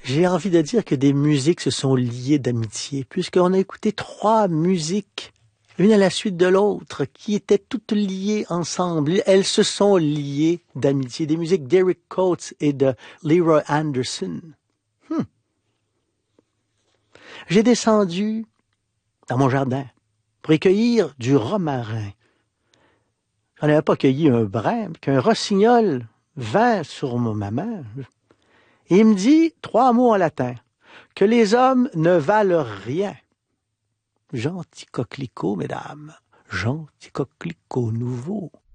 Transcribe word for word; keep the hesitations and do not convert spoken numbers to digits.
J'ai envie de dire que des musiques se sont liées d'amitié, puisqu'on a écouté trois musiques, une à la suite de l'autre, qui étaient toutes liées ensemble. Elles se sont liées d'amitié. Des musiques d'Eric Coates et de Leroy Anderson. Hmm. J'ai descendu dans mon jardin pour y cueillir du romarin. J'en avais pas cueilli un brin, qu'un rossignol vint sur ma main. Et il me dit trois mots en latin. Que les hommes ne valent rien. Gentil coquelicot, mesdames. Gentil coquelicot nouveau.